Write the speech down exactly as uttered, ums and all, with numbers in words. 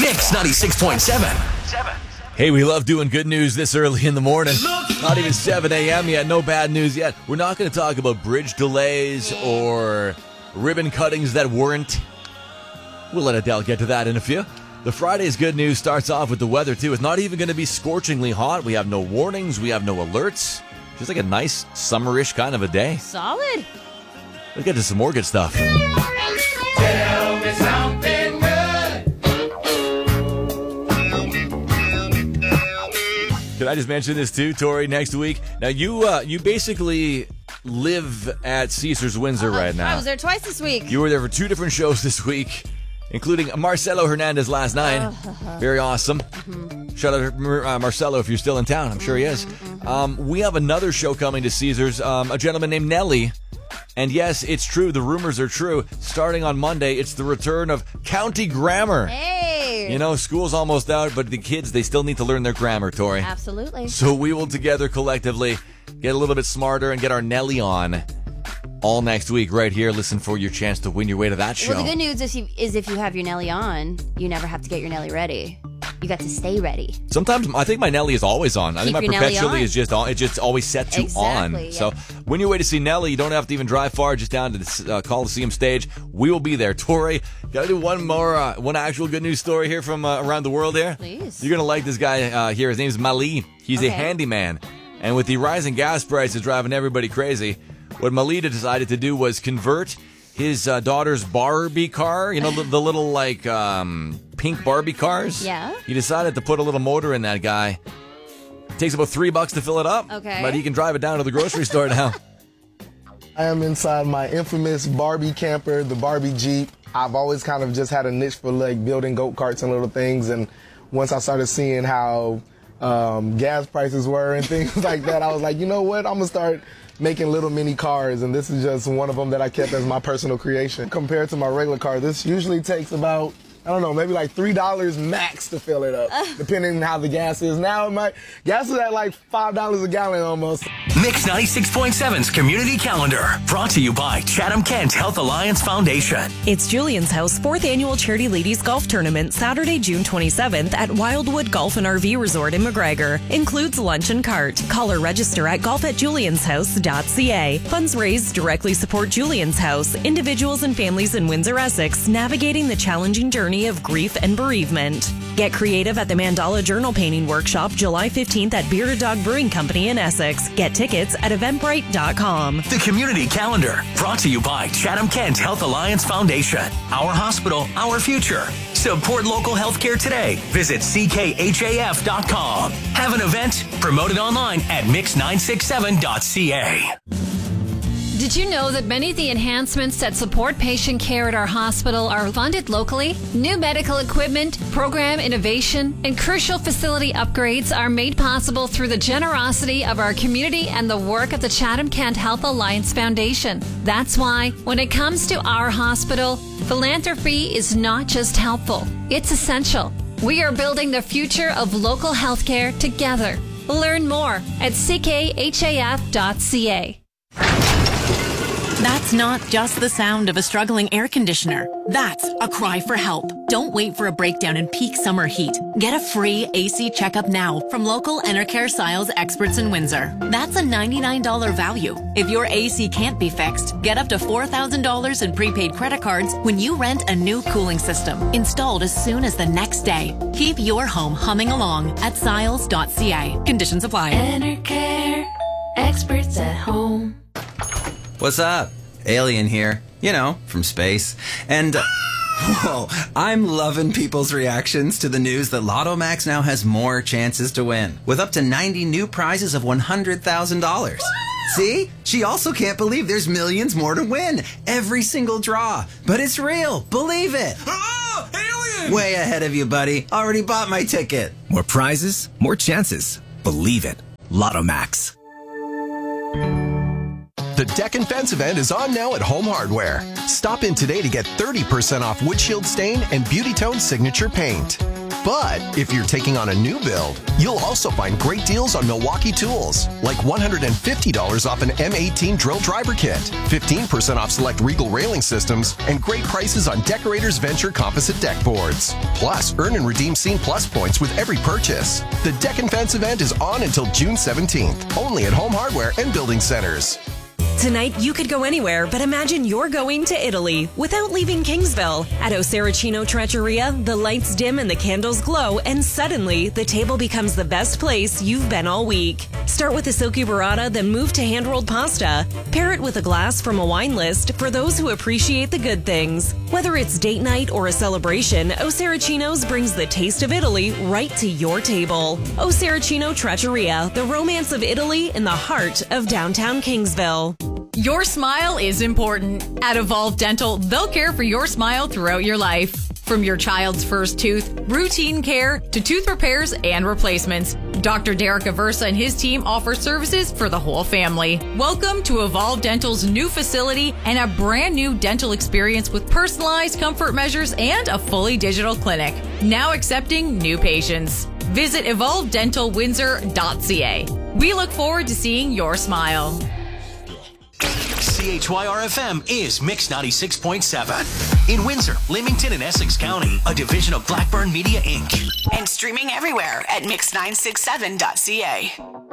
Mix ninety-six point seven. Hey, we love doing good news this early in the morning. Not even seven a.m. yet. No bad news yet. We're not going to talk about bridge delays or ribbon cuttings that weren't. We'll let Adele get to that in a few. The Friday's good news starts off with the weather, too. It's not even going to be scorchingly hot. We have no warnings. We have no alerts. Just like a nice summerish kind of a day. Solid. Let's get to some more good stuff. Tell me something good. Can I just mention this too, Tori, next week? Now, you uh, you basically live at Caesars Windsor Uh, right now. I was there twice this week. You were there for two different shows this week, including Marcelo Hernandez last night. Very awesome. Mm-hmm. Shout out to uh, Marcelo if you're still in town. I'm sure he is. Mm-hmm. Um, we have another show coming to Caesars, um, a gentleman named Nelly. And yes, it's true. The rumors are true. Starting on Monday, it's the return of County Grammar. Hey! You know, school's almost out, but the kids, they still need to learn their grammar, Tori. Absolutely. So we will together collectively get a little bit smarter and get our Nelly on all next week right here. Listen for your chance to win your way to that show. Well, the good news is, you, is if you have your Nelly on, you never have to get your Nelly ready. You got to stay ready. Sometimes I think my Nelly is always on. I Keep think my your Nelly perpetually on. is just on. It's just always set to Exactly, on. yeah. So when you're way to see Nelly, you don't have to even drive far. Just down to the uh, Coliseum stage. We will be there. Tori, gotta do one more, uh, one actual good news story here from uh, around the world. Here, Please. You're gonna like this guy uh, here. His name is Mali. He's Okay. a handyman, and with the rising gas prices driving everybody crazy, what Mali decided to do was convert his uh, daughter's Barbie car, you know, the, the little, like, um, pink Barbie cars. Yeah. He decided to put a little motor in that guy. It takes about three bucks to fill it up. Okay. But he can drive it down to the grocery store now. I am inside my infamous Barbie camper, the Barbie Jeep. I've always kind of just had a niche for, like, building go-karts and little things. And once I started seeing how um, gas prices were and things like that, I was like, you know what? I'm going to start making little mini cars, and this is just one of them that I kept as my personal creation. Compared to my regular car, this usually takes about, I don't know, maybe like three dollars max to fill it up, depending on how the gas is. Now, my gas is at like five dollars a gallon almost. Mix ninety-six point seven's Community Calendar, brought to you by Chatham-Kent Health Alliance Foundation. It's Julian's House fourth Annual Charity Ladies Golf Tournament, Saturday, June twenty-seventh at Wildwood Golf and R V Resort in McGregor. Includes lunch and cart. Call or register at golf at julians house dot c a. Funds raised directly support Julian's House, individuals and families in Windsor-Essex navigating the challenging journey of grief and bereavement. Get creative at the Mandala Journal Painting Workshop, July fifteenth at Bearded Dog Brewing Company in Essex. Get tickets at eventbrite dot com. The Community Calendar, brought to you by Chatham-Kent Health Alliance Foundation. Our hospital, our future. Support local healthcare today. Visit c k h a f dot com. Have an event? Promote it online at mix nine six seven dot c a. Did you know that many of the enhancements that support patient care at our hospital are funded locally? New medical equipment, program innovation, and crucial facility upgrades are made possible through the generosity of our community and the work of the Chatham-Kent Health Alliance Foundation. That's why, when it comes to our hospital, philanthropy is not just helpful, it's essential. We are building the future of local healthcare together. Learn more at c k h a f dot c a. That's not just the sound of a struggling air conditioner. That's a cry for help. Don't wait for a breakdown in peak summer heat. Get a free A C checkup now from local Enercare Siles experts in Windsor. That's a ninety-nine dollars value. If your A C can't be fixed, get up to four thousand dollars in prepaid credit cards when you rent a new cooling system, installed as soon as the next day. Keep your home humming along at siles dot c a. Conditions apply. Enercare, experts at home. What's up? Alien here. You know, from space. And, uh, whoa, I'm loving people's reactions to the news that Lotto Max now has more chances to win, with up to ninety new prizes of one hundred thousand dollars. See? She also can't believe there's millions more to win. Every single draw. But it's real. Believe it. Oh, alien! Way ahead of you, buddy. Already bought my ticket. More prizes, more chances. Believe it. Lotto Max. The Deck and Fence event is on now at Home Hardware. Stop in today to get thirty percent off windshield stain and Beauty Tone signature paint. But if you're taking on a new build, you'll also find great deals on Milwaukee tools, like one hundred fifty dollars off an M eighteen drill driver kit, fifteen percent off select Regal railing systems, and great prices on Decorators Venture composite deck boards. Plus, earn and redeem Scene Plus points with every purchase. The Deck and Fence event is on until June seventeenth, only at Home Hardware and Building Centers. Tonight, you could go anywhere, but imagine you're going to Italy without leaving Kingsville. At O Saracino Trattoria, the lights dim and the candles glow, and suddenly, the table becomes the best place you've been all week. Start with a silky burrata, then move to hand-rolled pasta. Pair it with a glass from a wine list for those who appreciate the good things. Whether it's date night or a celebration, O Saracino's brings the taste of Italy right to your table. O Saracino Trattoria, the romance of Italy in the heart of downtown Kingsville. Your smile is important. At Evolve Dental, they'll care for your smile throughout your life. From your child's first tooth, routine care, to tooth repairs and replacements, Doctor Derek Aversa and his team offer services for the whole family. Welcome to Evolve Dental's new facility and a brand new dental experience with personalized comfort measures and a fully digital clinic. Now accepting new patients. Visit evolve dental windsor dot c a. We look forward to seeing your smile. C H Y R F M is Mix ninety-six point seven. In Windsor, Leamington, and Essex County, a division of Blackburn Media, Incorporated. And streaming everywhere at mix nine six seven dot c a.